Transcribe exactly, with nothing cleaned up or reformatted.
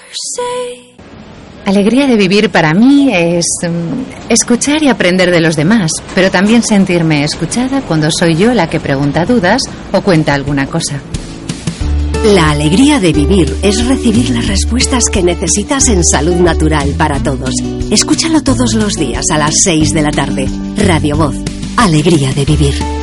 Alegría de vivir para mí es um, escuchar y aprender de los demás, pero también sentirme escuchada cuando soy yo la que pregunta dudas o cuenta alguna cosa. La alegría de vivir es recibir las respuestas que necesitas en Salud Natural para Todos. Escúchalo todos los días a las seis de la tarde. Radio Voz. Alegría de vivir.